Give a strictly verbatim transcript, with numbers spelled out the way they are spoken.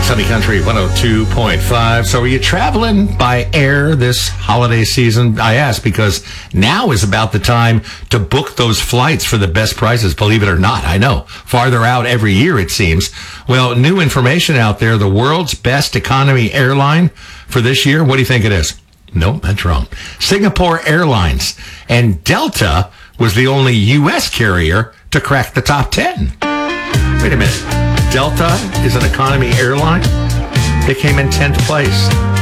Sunny Country one oh two point five. So are you traveling by air this holiday season? I ask because now is about the time to book those flights for the best prices, believe it or not. I know. Farther out every year, it seems. Well, new information out there. The world's best economy airline for this year. What do you think it is? Nope, that's wrong. Singapore Airlines. And Delta was the only U S carrier to crack the top ten. Wait a minute. Delta is an economy airline? They came in tenth place.